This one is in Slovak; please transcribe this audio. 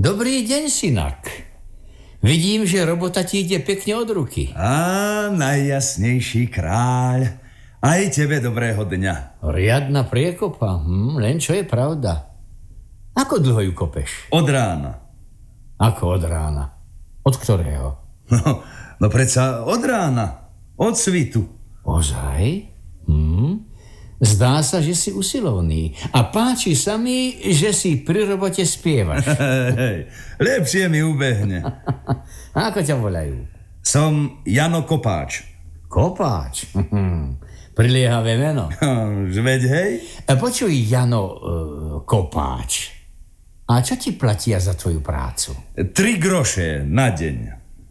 Dobrý deň, synak. Vidím, že robota ti ide pekne od ruky. Á, najjasnejší kráľ. Aj tebe dobrého dňa. Riadna priekopa, len čo je pravda. Ako dlho ju kopeš? Od rána. Ako od rána? Od ktorého? No predsa od rána. Od svitu. Ozaj? Zdá sa, že si usilovný. A páči sa mi, že si pri robote spievaš. Lepšie mi ubehne. Ako ťa volajú? Som Jano Kopáč. Kopáč? Priliehavé meno. Veď hej. Počuj, Jano Kopáč. A čo ti platia za tvoju prácu? 3 groše na deň.